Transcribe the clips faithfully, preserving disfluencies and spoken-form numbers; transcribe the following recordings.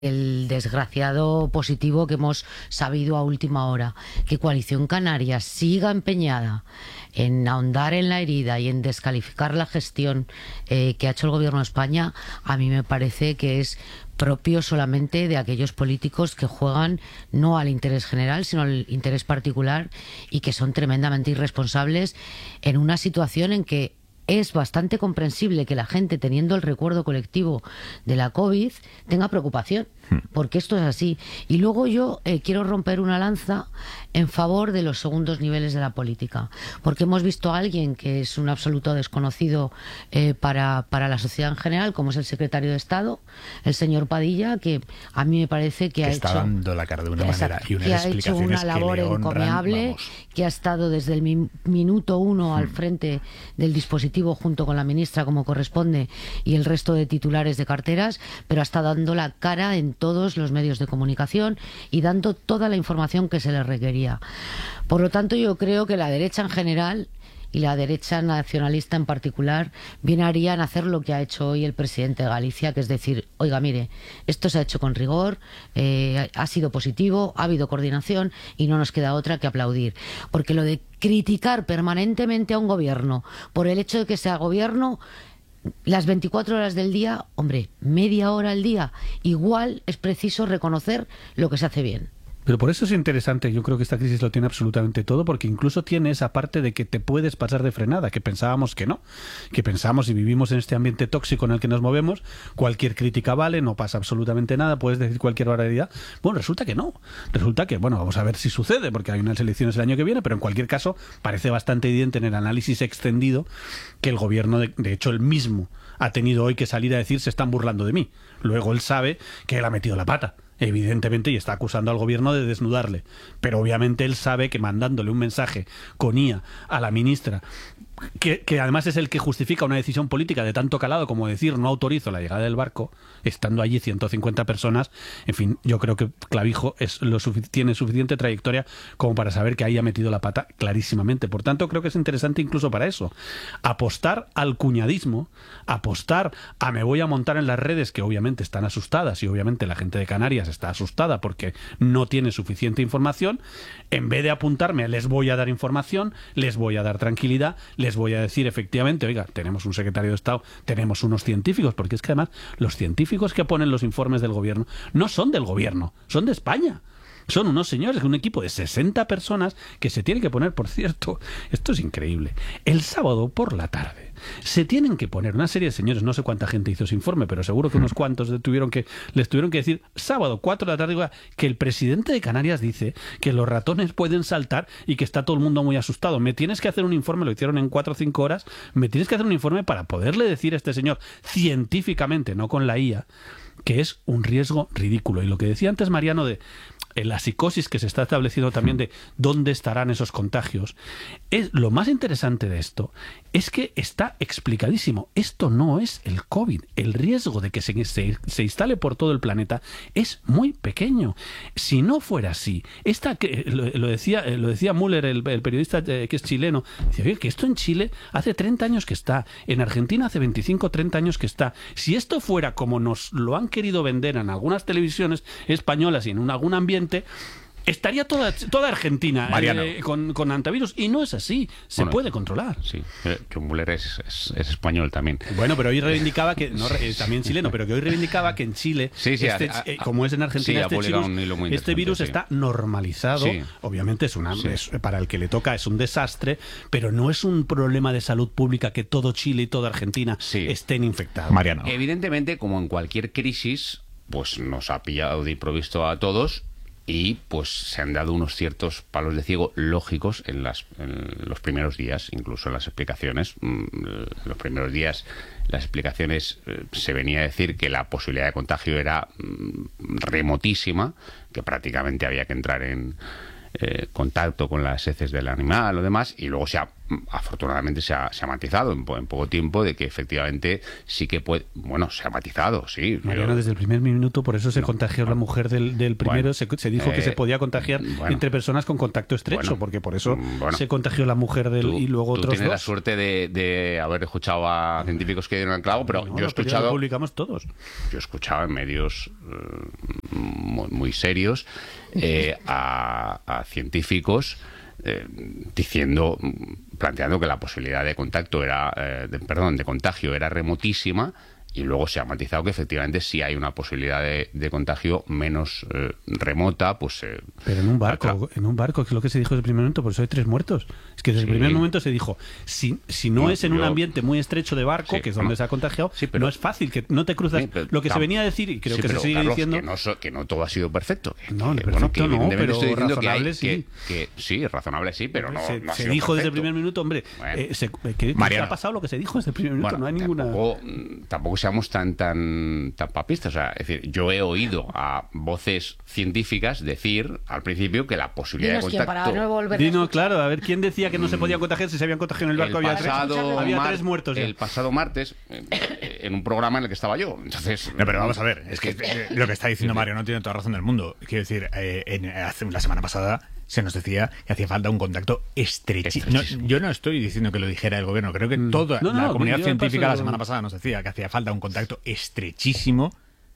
el desgraciado positivo que hemos sabido a última hora. Que Coalición Canaria siga empeñada en ahondar en la herida y en descalificar la gestión eh, que ha hecho el Gobierno de España, a mí me parece que es propio solamente de aquellos políticos que juegan no al interés general, sino al interés particular, y que son tremendamente irresponsables en una situación en que es bastante comprensible que la gente, teniendo el recuerdo colectivo de la COVID, tenga preocupación, porque esto es así. Y luego yo eh, quiero romper una lanza en favor de los segundos niveles de la política, porque hemos visto a alguien que es un absoluto desconocido eh, para, para la sociedad en general, como es el secretario de Estado, el señor Padilla, que a mí me parece que, que ha está hecho... dando la cara de una manera exacto, y unas que ha hecho una labor que le honran, encomiable, vamos. que ha estado desde el mi minuto uno al frente del dispositivo junto con la ministra, como corresponde, y el resto de titulares de carteras, pero está dando la cara en todos los medios de comunicación y dando toda la información que se le requería. Por lo tanto, yo creo que la derecha en general y la derecha nacionalista en particular bien harían hacer lo que ha hecho hoy el presidente de Galicia, que es decir, oiga, mire, esto se ha hecho con rigor, eh, ha sido positivo, ha habido coordinación y no nos queda otra que aplaudir. Porque lo de criticar permanentemente a un gobierno por el hecho de que sea gobierno las veinticuatro horas del día, hombre, media hora al día, igual es preciso reconocer lo que se hace bien. Pero por eso es interesante, yo creo que esta crisis lo tiene absolutamente todo, porque incluso tiene esa parte de que te puedes pasar de frenada, que pensábamos que no, que pensamos y vivimos en este ambiente tóxico en el que nos movemos, cualquier crítica vale, no pasa absolutamente nada, puedes decir cualquier barbaridad. Bueno, resulta que no, resulta que, bueno, vamos a ver si sucede, porque hay unas elecciones el año que viene, pero en cualquier caso parece bastante evidente en el análisis extendido que el gobierno, de, de hecho, el mismo ha tenido hoy que salir a decir se están burlando de mí. Luego él sabe que él ha metido la pata, evidentemente, y está acusando al gobierno de desnudarle. Pero obviamente él sabe que mandándole un mensaje con I A a la ministra, que, que además es el que justifica una decisión política de tanto calado como decir no autorizo la llegada del barco, estando allí ciento cincuenta personas, en fin, yo creo que Clavijo es lo sufic- tiene suficiente trayectoria como para saber que ahí ha metido la pata clarísimamente. Por tanto, creo que es interesante incluso para eso. Apostar al cuñadismo, apostar a me voy a montar en las redes, que obviamente están asustadas y obviamente la gente de Canarias está asustada porque no tiene suficiente información, en vez de apuntarme les voy a dar información, les voy a dar tranquilidad, les voy a decir efectivamente, oiga, tenemos un secretario de Estado, tenemos unos científicos, porque es que además los científicos que ponen los informes del gobierno no son del gobierno, son de España. Son unos señores, un equipo de sesenta personas que se tiene que poner, por cierto, esto es increíble, el sábado por la tarde se tienen que poner una serie de señores, no sé cuánta gente hizo ese informe, pero seguro que unos cuantos tuvieron que, les tuvieron que decir, sábado cuatro de la tarde, que el presidente de Canarias dice que los ratones pueden saltar y que está todo el mundo muy asustado. Me tienes que hacer un informe, lo hicieron en cuatro o cinco horas, me tienes que hacer un informe para poderle decir a este señor, científicamente, no con la I A, que es un riesgo ridículo. Y lo que decía antes Mariano de en la psicosis que se está estableciendo también de dónde estarán esos contagios, es lo más interesante de esto es que está explicadísimo. Esto no es el COVID. El riesgo de que se, se, se instale por todo el planeta es muy pequeño. Si no fuera así, esta que lo, lo decía lo decía Müller, el, el periodista eh, que es chileno, dice, oye, que esto en Chile hace treinta años que está, en Argentina hace veinticinco o treinta años que está. Si esto fuera como nos lo han querido vender en algunas televisiones españolas y en un, algún ambiente, estaría toda, toda Argentina eh, con, con antivirus, y no es así. Se bueno, puede controlar. Sí, John Müller es, es, es español también. Bueno, pero hoy reivindicaba que, no, también chileno, pero que hoy reivindicaba que en Chile, sí, sí, este, a, a, eh, como es en Argentina, sí, este, virus, este virus sí. está normalizado. Sí. Obviamente es una, sí. es, para el que le toca es un desastre, pero no es un problema de salud pública que todo Chile y toda Argentina sí. estén infectados. Mariano. Evidentemente, como en cualquier crisis, pues nos ha pillado de improviso a todos. Y pues se han dado unos ciertos palos de ciego lógicos en, las, en los primeros días, incluso en las explicaciones. En los primeros días, las explicaciones eh, se venía a decir que la posibilidad de contagio era mm, remotísima, que prácticamente había que entrar en, eh, contacto con las heces del animal o demás, y luego se ha, afortunadamente se ha, se ha matizado en, po en poco tiempo de que efectivamente sí que puede, bueno, se ha matizado, sí. Mariano, pero... desde el primer minuto, por eso se no, contagió no. la mujer del, del primero, Bueno, se, se dijo eh, que se podía contagiar bueno, entre personas con contacto estrecho, bueno, porque por eso bueno, se contagió la mujer del tú, y luego tú otros tienes dos. la suerte de, de haber escuchado a científicos que dieron el clavo, pero No, yo he los periódicos escuchado... lo publicamos todos. Yo he escuchado en medios eh, muy, muy serios eh, a, a científicos eh, diciendo, planteando que la posibilidad de contacto era, eh, de, perdón, de contagio era remotísima. Y luego se ha matizado que efectivamente sí hay una posibilidad de, de contagio menos eh, remota, pues... Eh, Pero en un barco, acá. en un barco, que es lo que se dijo desde el primer momento, por eso hay tres muertos. Es que desde Sí. el primer momento se dijo, si, si no, No, es en un yo- ambiente muy estrecho de barco, Sí, que es donde no. se ha contagiado, Sí, pero- no es fácil, que no te cruzas. Sí, pero lo que se tam- venía a decir, y creo Sí, que pero, se sigue Carlos, diciendo... que no, so- que no todo ha sido perfecto. Que- No, que, perfecto que no, evidentemente pero estoy diciendo que hay- razonable sí. que, que sí, razonable sí, pero no, se no ha se sido dijo desde el perfecto. primer minuto, hombre, Bueno. eh, se, ¿qué, Mariano. ¿qué ha pasado lo que se dijo desde el primer minuto? Bueno, no hay ninguna... tampoco, tampoco seamos tan tan tan papistas. O sea, es decir, yo he oído a voces científicas decir al principio que la posibilidad Dinos de quién para contacto... no volver a Dino, escuchar. claro, a ver, ¿quién decía que no se podía contagiar si se habían contagiado en el barco? el Había tres, pasado, había mar- tres muertos ya. el pasado martes eh, en un programa en el que estaba yo. Entonces, No, pero vamos a ver, es que eh, lo que está diciendo Mario no tiene toda razón del mundo. Quiero decir, eh, en, hace, la semana pasada se nos decía que hacía falta un contacto estrechísimo. No, Estrechísimo. yo no estoy diciendo que lo dijera el gobierno, creo que Mm. toda No, la no, comunidad yo científica paso- la semana pasada nos decía que hacía falta un contacto estrechísimo,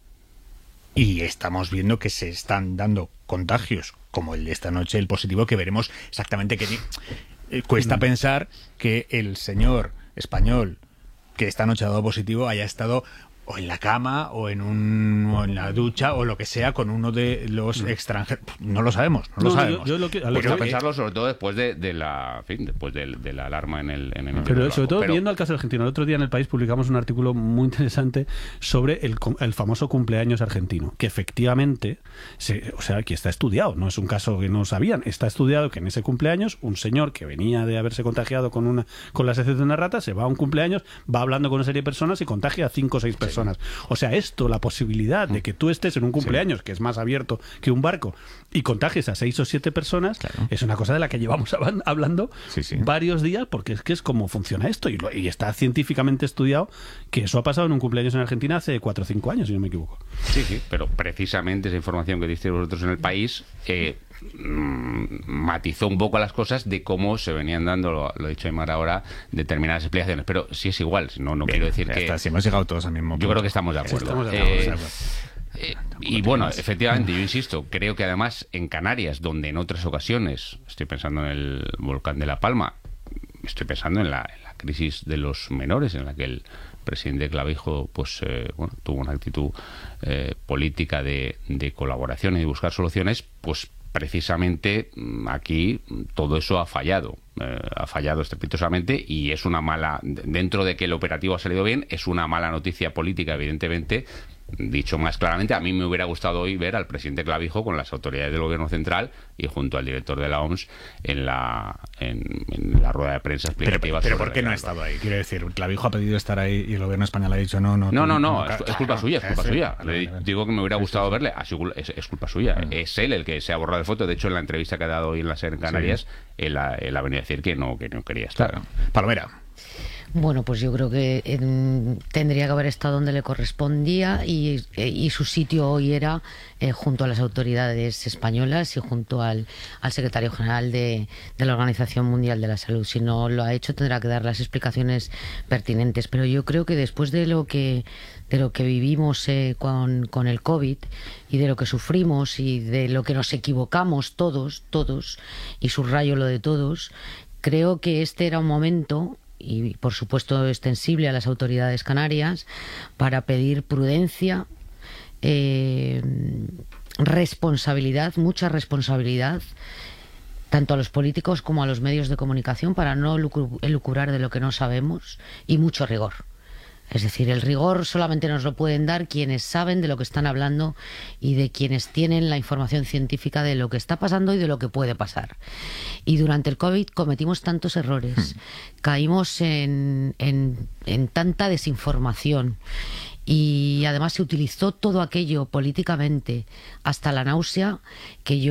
y estamos viendo que se están dando contagios, como el de esta noche, el positivo, que veremos exactamente qué... Eh, Cuesta Mm. pensar que el señor español que esta noche ha dado positivo haya estado o en la cama o en un o en la ducha o lo que sea con uno de los extranjeros. No lo sabemos, no, No, lo no, sabemos. yo- yo lo que- a lo Cuesta que- pensarlo, sobre todo después de, de la, en fin, después de, de la alarma en el, en el Pero barco. sobre todo Pero- viendo al caso argentino, el otro día en El País publicamos un artículo muy interesante sobre el, com- el famoso cumpleaños argentino, que efectivamente, se, o sea, que está estudiado, no es un caso que no sabían, está estudiado que en ese cumpleaños un señor que venía de haberse contagiado con una con las heces de una rata, se va a un cumpleaños, va hablando con una serie de personas y contagia a cinco o seis personas. O sea, esto, la posibilidad de que tú estés en un cumpleaños, que es más abierto que un barco, y contagies a seis o siete personas, Claro. es una cosa de la que llevamos haban- hablando Sí, sí. varios días, porque es que es como funciona esto, y, lo- y está científicamente estudiado que eso ha pasado en un cumpleaños en Argentina hace cuatro o cinco años, si no me equivoco. Sí, sí, pero precisamente esa información que disteis vosotros en El País eh, mm, matizó un poco las cosas de cómo se venían dando, lo, lo ha dicho Aymar ahora, determinadas explicaciones. Pero sí es igual, no, no quiero decir Ya que... está, si hemos llegado todos al mismo punto. Yo creo que estamos de acuerdo. Estamos de acuerdo, Eh, de acuerdo. eh, y bueno, efectivamente, yo insisto, creo que además en Canarias, donde en otras ocasiones, estoy pensando en el volcán de La Palma, estoy pensando en la, en la crisis de los menores, en la que el presidente Clavijo pues eh, bueno, tuvo una actitud eh, política de, de colaboración y de buscar soluciones, pues precisamente mm, aquí mm, todo eso ha fallado, eh, ha fallado estrepitosamente, y es una mala, dentro de que el operativo ha salido bien, es una mala noticia política, evidentemente. Dicho más claramente, a mí me hubiera gustado hoy ver al presidente Clavijo con las autoridades del gobierno central y junto al director de la O M S en la, en, en la rueda de prensa Pero, explicativa. pero sobre ¿por qué no ha el- estado ahí? Quiero decir, Clavijo ha pedido estar ahí y el gobierno español ha dicho no, no. No, no, no, claro, es, es culpa claro, suya, es culpa sí, suya. vale, Le vale, vale. digo que me hubiera gustado verle, así, es, es culpa suya. Ah. Es él el que se ha borrado de foto. De hecho, en la entrevista que ha dado hoy en la SER en Canarias, él, ha, él ha venido a decir que no, que no quería estar. Claro. Palomera. Bueno, pues yo creo que eh, tendría que haber estado donde le correspondía, y, eh, y su sitio hoy era eh, junto a las autoridades españolas y junto al, al secretario general de, de la Organización Mundial de la Salud. Si no lo ha hecho, tendrá que dar las explicaciones pertinentes. Pero yo creo que después de lo que de lo que vivimos eh, con, con el COVID y de lo que sufrimos y de lo que nos equivocamos todos, todos, y subrayo lo de todos, creo que este era un momento, y por supuesto extensible a las autoridades canarias, para pedir prudencia, eh, responsabilidad, mucha responsabilidad, tanto a los políticos como a los medios de comunicación, para no elucu- elucubrar de lo que no sabemos, y mucho rigor. Es decir, el rigor solamente nos lo pueden dar quienes saben de lo que están hablando y de quienes tienen la información científica de lo que está pasando y de lo que puede pasar. Y durante el COVID cometimos tantos errores, caímos en, en, en tanta desinformación, y además se utilizó todo aquello políticamente hasta la náusea, que yo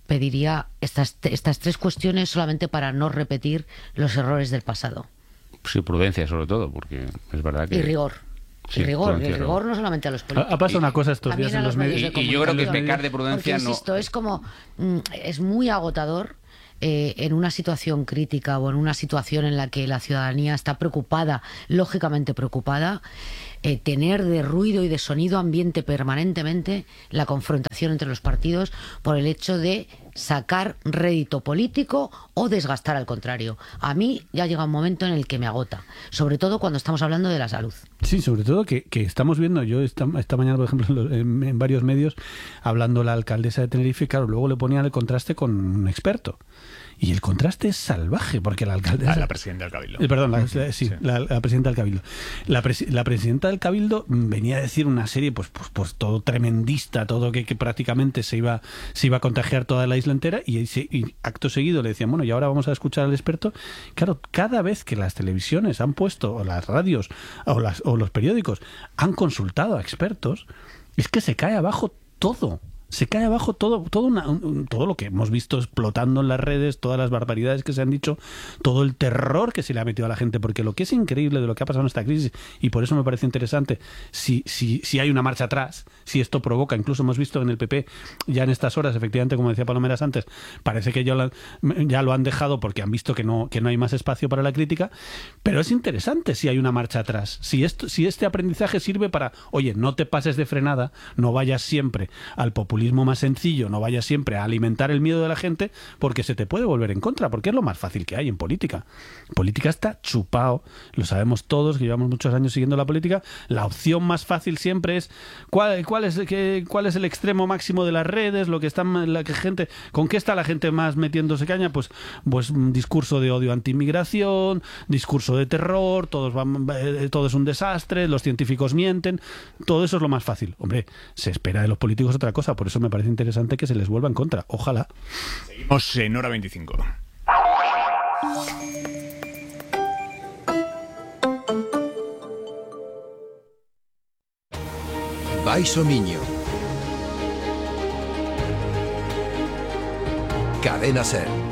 pediría estas, estas tres cuestiones solamente para no repetir los errores del pasado. Sí, prudencia sobre todo, porque es verdad que... Y rigor. Sí, y rigor, prudencia, el rigor rigor. no solamente a los políticos. Ha pasado una cosa estos días en los medios. Y, y yo creo que pecar de prudencia Porque, no... insisto, es como... mm, es muy agotador eh, en una situación crítica o en una situación en la que la ciudadanía está preocupada, lógicamente preocupada, eh, tener de ruido y de sonido ambiente permanentemente la confrontación entre los partidos por el hecho de sacar rédito político o desgastar al contrario. A mí ya llega un momento en el que me agota, sobre todo cuando estamos hablando de la salud. Sí, sobre todo que, que estamos viendo, yo esta, esta mañana, por ejemplo, en, en varios medios, hablando la alcaldesa de Tenerife, claro, luego le ponían el contraste con un experto. Y el contraste es salvaje, porque la alcaldesa... Ah, la presidenta del Cabildo. Eh, perdón, la, sí, sí. La, la presidenta del Cabildo. La, pres, la presidenta del Cabildo venía a decir una serie, pues, pues, pues todo tremendista, todo que, que prácticamente se iba, se iba a contagiar toda la isla entera, y, y, y acto seguido le decían, bueno, y ahora vamos a escuchar al experto. Claro, cada vez que las televisiones han puesto, o las radios, o, las, o los periódicos han consultado a expertos, es que se cae abajo todo. Se cae abajo todo, todo, una, un, todo lo que hemos visto explotando en las redes, todas las barbaridades que se han dicho, todo el terror que se le ha metido a la gente, porque lo que es increíble de lo que ha pasado en esta crisis, y por eso me parece interesante, si, si, si hay una marcha atrás, si esto provoca, incluso hemos visto en el P P, ya en estas horas, efectivamente, como decía Palomeras antes, parece que ya lo, ya lo han dejado porque han visto que no, que no hay más espacio para la crítica, pero es interesante si hay una marcha atrás, si, esto, si este aprendizaje sirve para, oye, no te pases de frenada, no vayas siempre al populismo más sencillo, no vayas siempre a alimentar el miedo de la gente, porque se te puede volver en contra, porque es lo más fácil que hay en política. Política está chupado, lo sabemos todos, que llevamos muchos años siguiendo la política. La opción más fácil siempre es cuál, cuál es qué, cuál es el extremo máximo de las redes, lo que están la que gente, con qué está la gente más metiéndose caña, pues, pues un discurso de odio anti-inmigración, discurso de terror, todos van, todo es un desastre, los científicos mienten, todo eso es lo más fácil. Hombre, se espera de los políticos otra cosa, por eso me parece interesante que se les vuelva en contra. Ojalá. Seguimos en Hora veinticinco. Vais o Miño. Cadena Ser.